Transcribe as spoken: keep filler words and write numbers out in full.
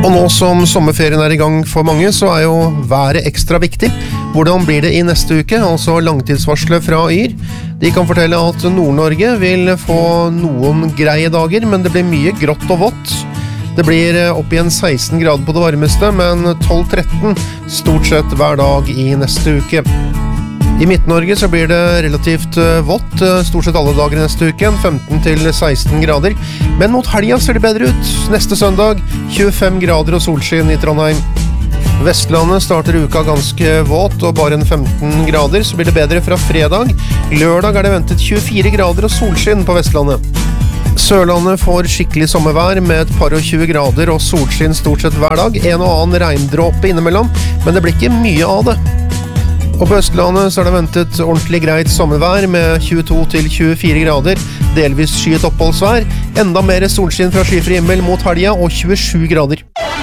Og nå som sommerferien er i gang for mange, så er jo været ekstra viktig. Hvordan blir det i neste uke, altså langtidsvarslet fra Yr? De kan fortelle at Nord-Norge vil få noen greie dager, men det blir mye grått og vått. Det blir opp igjen seksten grader på det varmeste, men tolv til tretten stort sett hver dag i neste uke. I Midt-Norge så blir det relativt vått, stort sett alle dager neste uke, femten til seksten grader. Men mot helga ser det bedre ut. Neste søndag, tjuefem grader og solskinn i Trondheim. Vestlandet starter uka ganske våt og bare en femten grader, så blir det bedre fra fredag. Lørdag er det ventet tjuefire grader og solskinn på Vestlandet. Sørlandet får skikkelig sommervær med et par og tjue grader og solskinn stort sett hver dag. En og annen regndråpe innimellom, men det blir ikke mye av det. Og på Østlandet så er det ventet ordentlig greit sommervær med tjueto til tjuefire grader, delvis skyet oppholdsvær, enda mer solskinn fra skyfri himmel mot helga og tjuesju grader.